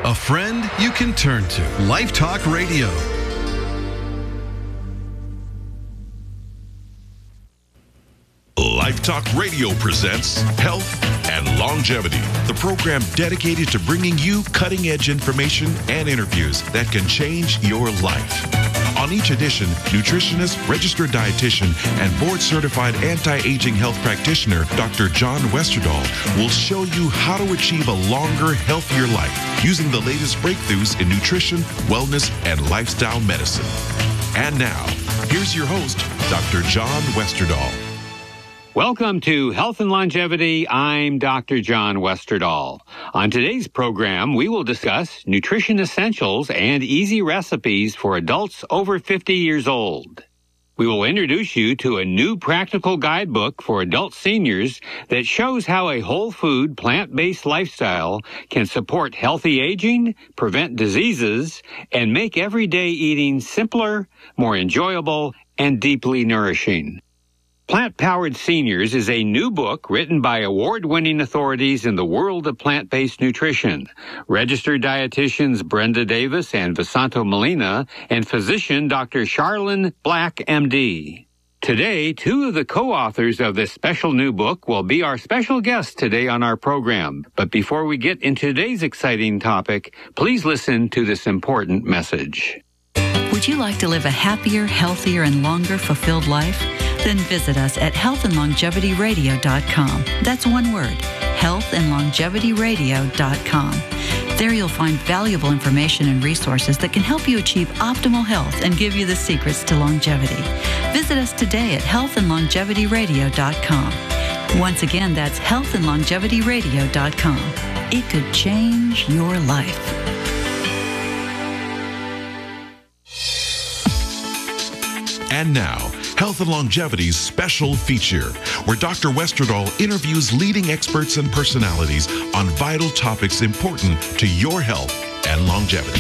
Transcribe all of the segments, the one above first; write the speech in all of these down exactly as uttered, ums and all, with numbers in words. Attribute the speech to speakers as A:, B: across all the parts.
A: A friend you can turn to. Life Talk Radio.
B: Life Talk Radio presents Health and Longevity, the program dedicated to bringing you cutting-edge information and interviews that can change your life. On each edition, nutritionist, registered dietitian, and board-certified anti-aging health practitioner, Doctor John Westerdahl, will show you how to achieve a longer, healthier life using the latest breakthroughs in nutrition, wellness, and lifestyle medicine. And now, here's your host, Doctor John Westerdahl.
C: Welcome to Health and Longevity. I'm Doctor John Westerdahl. On today's program, we will discuss nutrition essentials and easy recipes for adults over fifty years old. We will introduce you to a new practical guidebook for adult seniors that shows how a whole food, plant-based lifestyle can support healthy aging, prevent diseases, and make everyday eating simpler, more enjoyable, and deeply nourishing. Plant-Powered Seniors is a new book written by award-winning authorities in the world of plant-based nutrition, registered dietitians Brenda Davis and Vasanto Molina, and physician Doctor Charlene Black, M D. Today, two of the co-authors of this special new book will be our special guests today on our program. But before we get into today's exciting topic, please listen to this important message.
D: Would you like to live a happier, healthier, and longer fulfilled life? Then visit us at health and longevity radio dot com. That's one word, health and longevity radio dot com. There you'll find valuable information and resources that can help you achieve optimal health and give you the secrets to longevity. Visit us today at health and longevity radio dot com. Once again, that's health and longevity radio dot com. It could change your life.
B: And now, Health and Longevity's special feature, where Doctor Westerdahl interviews leading experts and personalities on vital topics important to your health and longevity.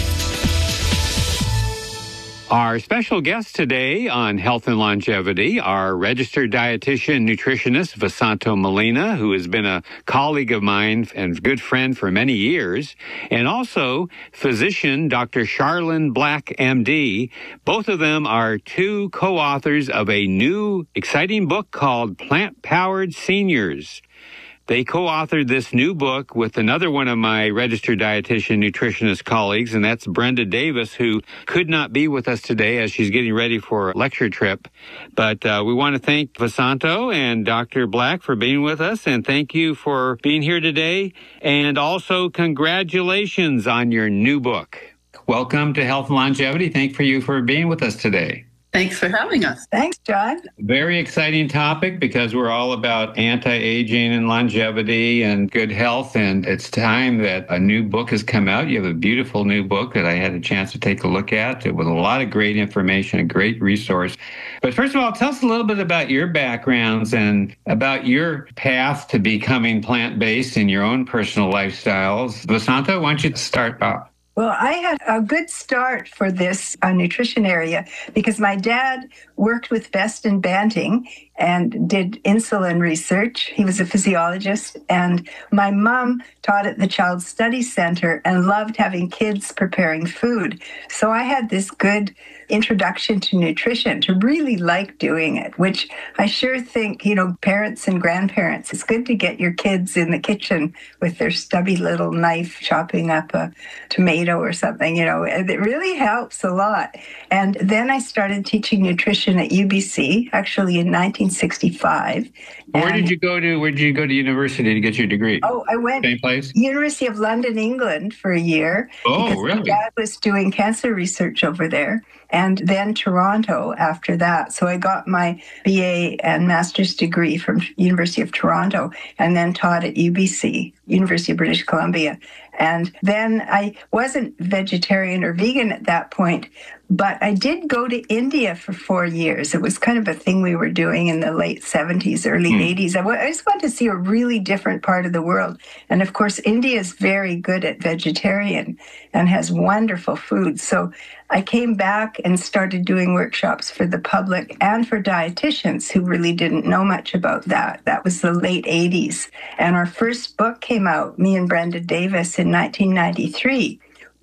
C: Our special guests today on Health and Longevity are registered dietitian nutritionist Vasanto Molina, who has been a colleague of mine and good friend for many years, and also physician Doctor Charlene Black, M D. Both of them are two co-authors of a new, exciting book called Plant-Powered Seniors. They co-authored this new book with another one of my registered dietitian nutritionist colleagues, and that's Brenda Davis, who could not be with us today as she's getting ready for a lecture trip. But uh, we want to thank Vasanto and Doctor Black for being with us, and thank you for being here today. And also, congratulations on your new book. Welcome to Health and Longevity. Thank you for being with us today.
E: Thanks for having us. Thanks, John.
C: Very exciting topic because we're all about anti-aging and longevity and good health. And it's time that a new book has come out. You have a beautiful new book that I had a chance to take a look at with a lot of great information, a great resource. But first of all, tell us a little bit about your backgrounds and about your path to becoming plant-based in your own personal lifestyles. Vasanto, why don't you start off?
E: Well, I had a good start for this uh, nutrition area because my dad worked with Best and Banting and did insulin research. He was a physiologist. And my mom taught at the Child Study Center and loved having kids preparing food. So I had this good introduction to nutrition to really like doing it, which I sure think, you know, parents and grandparents, it's good to get your kids in the kitchen with their stubby little knife chopping up a tomato or something, you know, it really helps a lot. And then I started teaching nutrition at U B C, actually in nineteen sixty-five.
C: Where did you go to, where did you go to university to get your degree?
E: Oh, I went
C: Same place?
E: University of London, England for a year.
C: Oh,
E: because
C: really?
E: My dad was doing cancer research over there. And then Toronto after that. So I got my B A and master's degree from University of Toronto and then taught at U B C, University of British Columbia. And then I wasn't vegetarian or vegan at that point, but I did go to India for four years. It was kind of a thing we were doing in the late seventies, early mm. eighties. I, w- I just wanted to see a really different part of the world. And of course, India is very good at vegetarian and has wonderful food. So I came back and started doing workshops for the public and for dietitians who really didn't know much about that. That was the late eighties. And our first book came out, me and Brenda Davis, in nineteen ninety-three,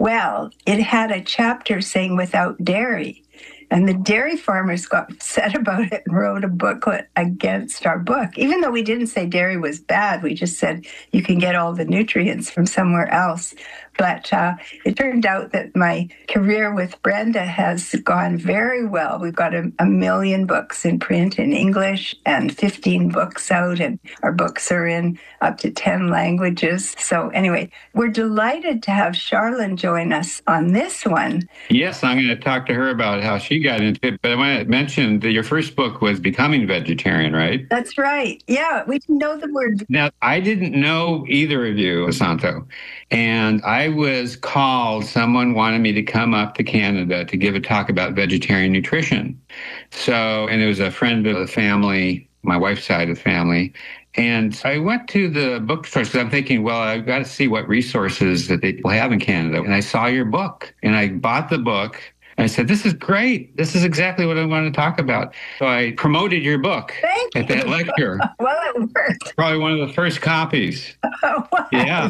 E: Well, it had a chapter saying without dairy. And the dairy farmers got upset about it and wrote a booklet against our book. Even though we didn't say dairy was bad, we just said you can get all the nutrients from somewhere else. But uh, it turned out that my career with Brenda has gone very well. We've got a, a million books in print in English and fifteen books out, and our books are in up to ten languages. So anyway, we're delighted to have Charlene join us on this one.
C: Yes, I'm going to talk to her about how she got into it. But I want to mention that your first book was Becoming Vegetarian, right?
E: That's right. Yeah, we didn't know the word.
C: Now, I didn't know either of you, Santo, and I was called, someone wanted me to come up to Canada to give a talk about vegetarian nutrition. So, and it was a friend of the family, my wife's side of the family. And I went to the bookstore because I'm thinking, well, I've got to see what resources that they have in Canada. And I saw your book and I bought the book. And I said, this is great. This is exactly what I want to talk about. So I promoted your book
E: Thank
C: at that
E: you.
C: lecture.
E: Well, it worked.
C: Probably one of the first copies.
E: Oh, wow.
C: Yeah.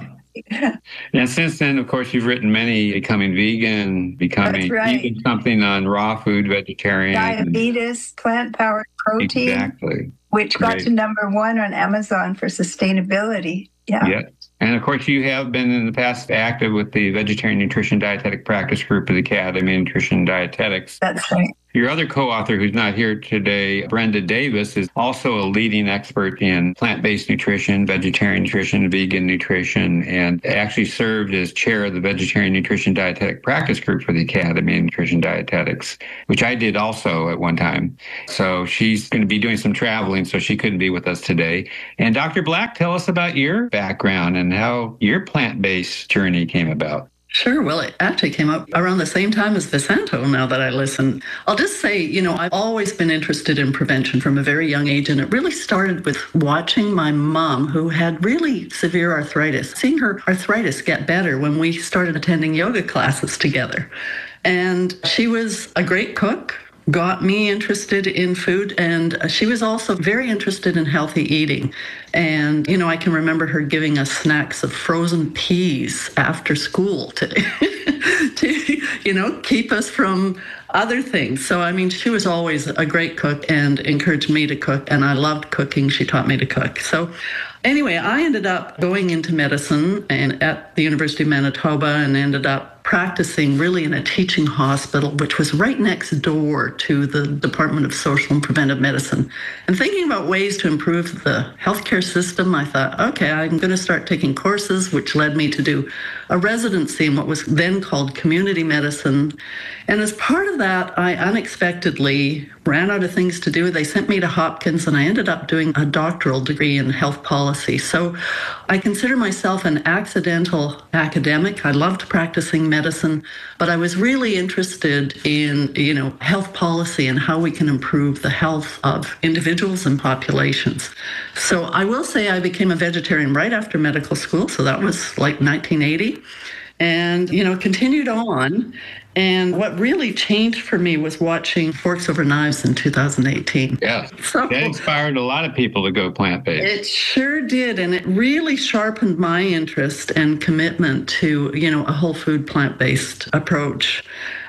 C: And since then, of course, you've written many, becoming vegan, becoming
E: right.
C: eating something on raw food, vegetarian.
E: Diabetes, plant-powered protein.
C: Exactly.
E: Which got
C: Great.
E: to number one on Amazon for sustainability. Yeah.
C: Yeah. And of course, you have been in the past active with the Vegetarian Nutrition Dietetic Practice Group of the Academy of Nutrition and Dietetics.
E: That's right.
C: Your other co-author who's not here today, Brenda Davis, is also a leading expert in plant-based nutrition, vegetarian nutrition, vegan nutrition, and actually served as chair of the Vegetarian Nutrition Dietetic Practice Group for the Academy of Nutrition Dietetics, which I did also at one time. So she's going to be doing some traveling, so she couldn't be with us today. And Doctor Black, tell us about your background and how your plant-based journey came about.
F: Sure. Well, it actually came up around the same time as Visanto, now that I listen. I'll just say, you know, I've always been interested in prevention from a very young age, and it really started with watching my mom, who had really severe arthritis, seeing her arthritis get better when we started attending yoga classes together. And she was a great cook, got me interested in food, and she was also very interested in healthy eating. And, you know, I can remember her giving us snacks of frozen peas after school to, to you know, keep us from other things. So, I mean, she was always a great cook and encouraged me to cook, and I loved cooking. She taught me to cook. So anyway, I ended up going into medicine and at the University of Manitoba, and ended up practicing really in a teaching hospital, which was right next door to the Department of Social and Preventive Medicine. And thinking about ways to improve the healthcare system, I thought, okay, I'm going to start taking courses, which led me to do a residency in what was then called community medicine. And as part of that, I unexpectedly ran out of things to do. They sent me to Hopkins, and I ended up doing a doctoral degree in health policy. So I consider myself an accidental academic. I loved practicing medicine, but I was really interested in, you know, health policy and how we can improve the health of individuals and populations. So I will say I became a vegetarian right after medical school. So that was like nineteen eighty. And, you know, continued on. And what really changed for me was watching Forks Over Knives in two thousand eighteen.
C: Yeah,
F: so,
C: that inspired a lot of people to go plant-based.
F: It sure did. And it really sharpened my interest and commitment to, you know, a whole food plant-based approach.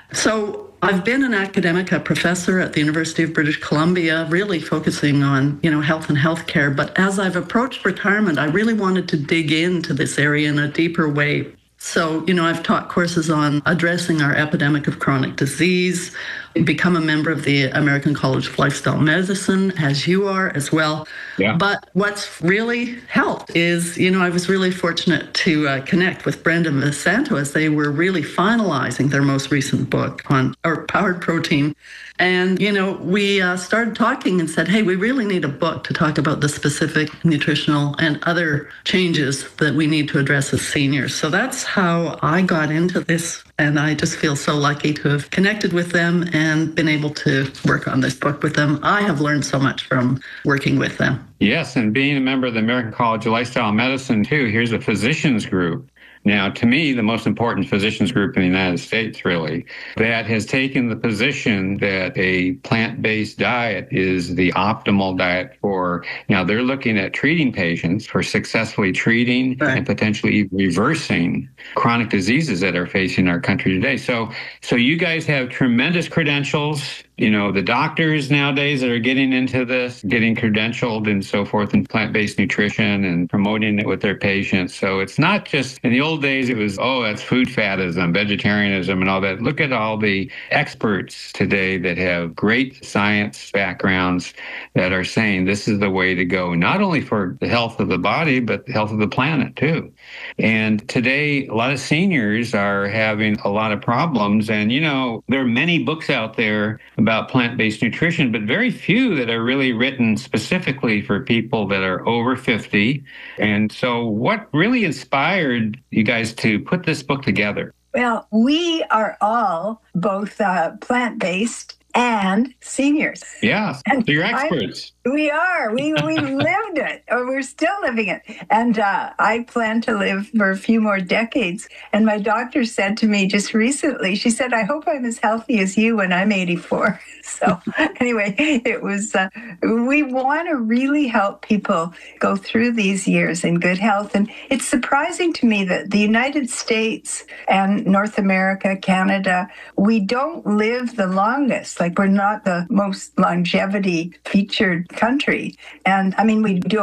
F: So I've been an academic, a professor at the University of British Columbia, really focusing on, you know, health and healthcare. But as I've approached retirement, I really wanted to dig into this area in a deeper way. So, you know, I've taught courses on addressing our epidemic of chronic disease, become a member of the American College of Lifestyle Medicine, as you are as well.
C: Yeah.
F: But what's really helped is, you know, I was really fortunate to uh, connect with Brenda and Visanto as they were really finalizing their most recent book on our powered protein. And, you know, we uh, started talking and said, hey, we really need a book to talk about the specific nutritional and other changes that we need to address as seniors. So that's how I got into this. And I just feel so lucky to have connected with them and been able to work on this book with them. I have learned so much from working with them.
C: Yes, and being a member of the American College of Lifestyle Medicine, too, here's a physicians group Now, to me, the most important physicians group in the United States, really, that has taken the position that a plant-based diet is the optimal diet for, now they're looking at treating patients for successfully treating
F: right.
C: and potentially reversing chronic diseases that are facing our country today. So, so you guys have tremendous credentials. You know, the doctors nowadays that are getting into this, getting credentialed and so forth in plant-based nutrition and promoting it with their patients. So it's not just, in the old days, it was, oh, that's food faddism, vegetarianism and all that. Look at all the experts today that have great science backgrounds that are saying this is the way to go, not only for the health of the body, but the health of the planet too. And today, a lot of seniors are having a lot of problems. And, you know, there are many books out there about plant-based nutrition, but very few that are really written specifically for people that are over fifty. And so what really inspired you guys to put this book together?
E: Well, we are all both uh, plant-based and seniors.
C: Yeah, so you're experts.
E: I, we are. We we lived it, or we're still living it. And uh, I plan to live for a few more decades. And my doctor said to me just recently, she said, I hope I'm as healthy as you when I'm eighty-four. So anyway, it was, uh, we want to really help people go through these years in good health. And it's surprising to me that the United States and North America, Canada, we don't live the longest. Like, we're not the most longevity featured country. And I mean, we do